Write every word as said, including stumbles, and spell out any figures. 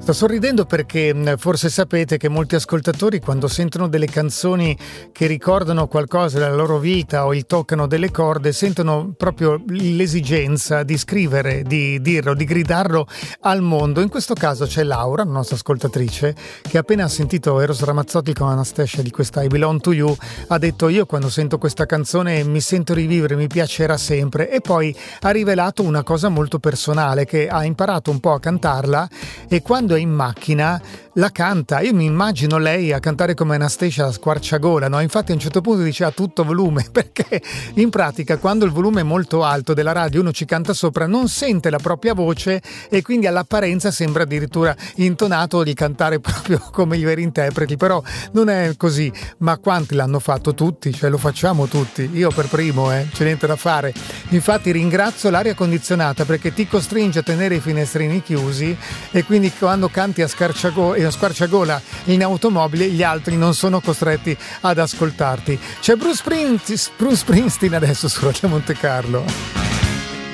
Sto sorridendo perché forse sapete che molti ascoltatori, quando sentono delle canzoni che ricordano qualcosa della loro vita o gli toccano delle corde, sentono proprio l'esigenza di scrivere, di dirlo, di gridarlo al mondo. In questo caso c'è Laura, la nostra ascoltatrice, che appena ha sentito Eros Ramazzotti con Anastasia di questa I Belong to You ha detto: io quando sento questa canzone mi sento rivivere, mi piacerà sempre. E poi ha rivelato una cosa molto personale, che ha imparato un po' a cantarla e quando è in macchina la canta. Io mi immagino lei a cantare come Anastasia a squarciagola, no? Infatti a un certo punto dice a tutto volume, perché in pratica quando il volume è molto alto della radio uno ci canta sopra, non sente la propria voce e quindi all'apparenza sembra addirittura intonato di cantare proprio come i veri interpreti, però non è così. Ma quanti l'hanno fatto? Tutti, cioè lo facciamo tutti, io per primo, eh, c'è niente da fare. Infatti ringrazio l'aria condizionata perché ti costringe a tenere i finestrini chiusi e quindi quando canti a squarciagola a squarciagola in automobile gli altri non sono costretti ad ascoltarti. C'è Bruce Springsteen, Bruce Springsteen adesso su Radio Monte Carlo.